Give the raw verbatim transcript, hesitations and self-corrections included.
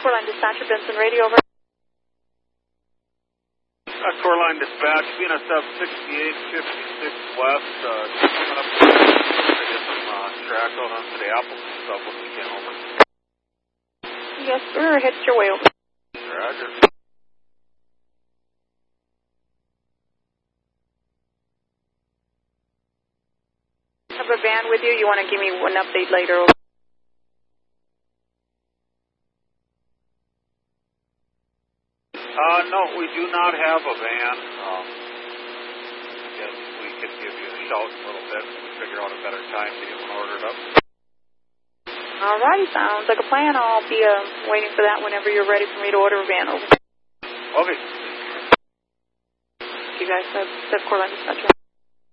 Coraline Dispatcher, Benson Radio, over. Uh, Coraline Dispatch, B N S F sixty-eight fifty-six West, uh, coming up to get some uh, track out onto the Appleton stuff when we can, over. Yes, sir, head your way, over. Roger. Have a van with you? You want to give me an update later, over? Uh, no, we do not have a van. Um, I guess we can give you a shout in a little bit when we figure out a better time to get one ordered up. All righty, sounds like a plan. I'll be uh, waiting for that whenever you're ready for me to order a van, over. Okay. You guys have said Coraline Dispatcher.